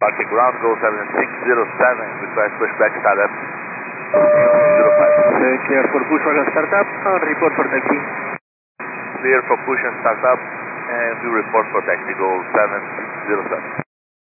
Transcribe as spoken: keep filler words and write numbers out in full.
Parking ground, go seven six zero seven, request pushback startup zero five. Uh, clear for push wagon startup and report for taxi. Clear for push and startup, and we report for taxi, go seven six zero seven.